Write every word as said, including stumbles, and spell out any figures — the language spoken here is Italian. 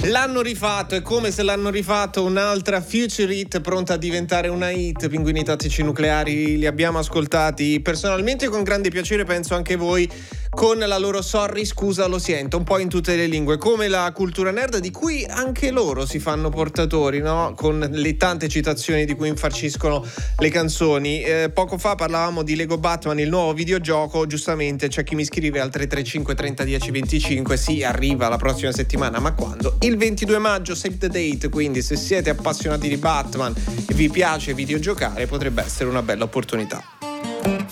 L'hanno rifatto, è come se l'hanno rifatto, un'altra future hit pronta a diventare una hit. Pinguini Tattici Nucleari li abbiamo ascoltati personalmente con grande piacere, penso anche voi, con la loro Sorry, scusa, lo sento, un po' in tutte le lingue, come la cultura nerd di cui anche loro si fanno portatori, no? Con le tante citazioni di cui infarciscono le canzoni. Eh, poco fa parlavamo di Lego Batman, il nuovo videogioco, giustamente c'è chi mi scrive al tre tre cinque trenta dieci venticinque, sì, arriva la prossima settimana, ma quando? Il ventidue maggio, save the date, quindi se siete appassionati di Batman e vi piace videogiocare potrebbe essere una bella opportunità.